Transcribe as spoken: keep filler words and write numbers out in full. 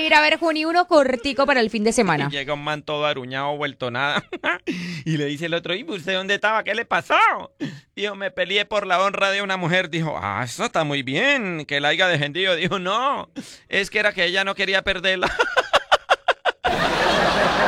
ir a ver Juni uno cortico para el fin de semana. Y llega un man todo aruñado, vuelto nada. Y le dice el otro, ¿y usted dónde estaba? ¿Qué le pasó? Dijo, me peleé por la honra de una mujer. Dijo, ah, eso está muy bien, que la haya defendido. Dijo, no, es que era que ella no quería perderla.